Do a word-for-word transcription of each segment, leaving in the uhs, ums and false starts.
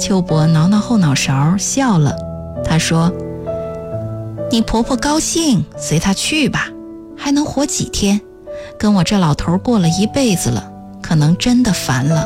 秋伯挠挠后脑勺笑了，他说：你婆婆高兴，随她去吧，还能活几天，跟我这老头过了一辈子了，可能真的烦了。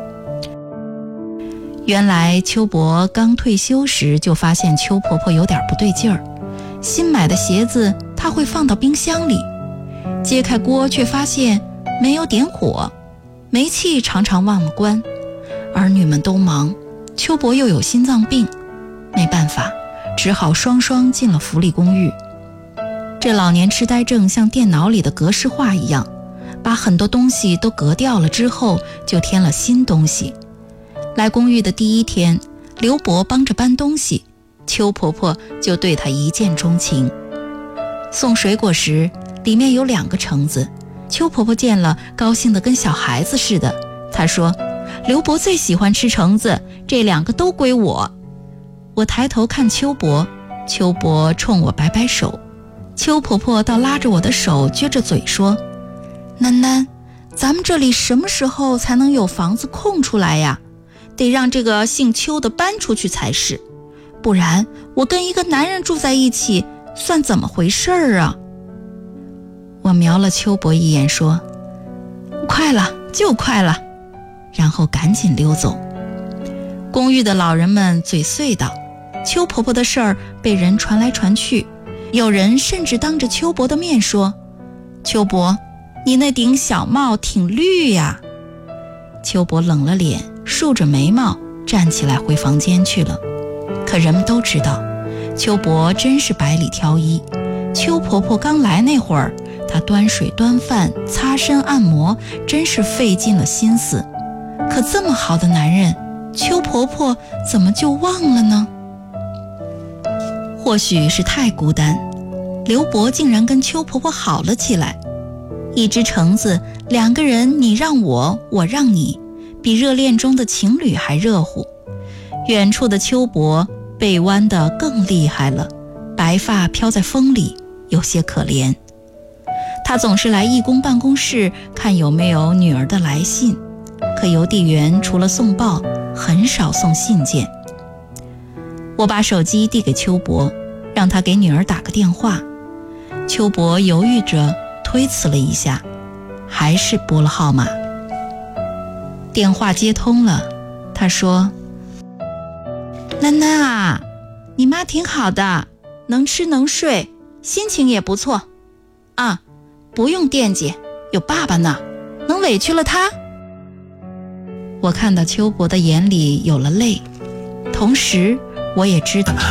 原来秋伯刚退休时就发现秋婆婆有点不对劲儿，新买的鞋子她会放到冰箱里，揭开锅却发现没有点火，煤气常常忘了关，儿女们都忙，秋伯又有心脏病，没办法，只好双双进了福利公寓。这老年痴呆症像电脑里的格式化一样，把很多东西都革掉了之后，就添了新东西。来公寓的第一天，刘伯帮着搬东西，邱婆婆就对他一见钟情。送水果时，里面有两个橙子，邱婆婆见了高兴得跟小孩子似的，她说：刘伯最喜欢吃橙子，这两个都归我。我抬头看邱伯，邱伯冲我摆摆手，邱婆婆倒拉着我的手，撅着嘴说：囡囡，咱们这里什么时候才能有房子空出来呀？得让这个姓邱的搬出去才是，不然我跟一个男人住在一起，算怎么回事儿啊？我瞄了邱伯一眼说：快了，就快了，然后赶紧溜走。公寓的老人们嘴碎道，邱婆婆的事儿被人传来传去，有人甚至当着邱伯的面说：邱伯，你那顶小帽挺绿呀。邱伯冷了脸，竖着眉毛站起来回房间去了。可人们都知道，邱伯真是百里挑一。邱婆婆刚来那会儿，她端水端饭，擦身按摩，真是费尽了心思。可这么好的男人，邱婆婆怎么就忘了呢？或许是太孤单，刘伯竟然跟邱婆婆好了起来。一只橙子，两个人你让我，我让你，比热恋中的情侣还热乎。远处的邱伯背弯得更厉害了，白发飘在风里，有些可怜。他总是来义工办公室看有没有女儿的来信，可邮递员除了送报，很少送信件。我把手机递给邱伯，让他给女儿打个电话。邱伯犹豫着推辞了一下，还是拨了号码。电话接通了，他说：囡囡啊，你妈挺好的，能吃能睡，心情也不错啊，不用惦记，有爸爸呢，能委屈了她？我看到邱伯的眼里有了泪，同时我也知道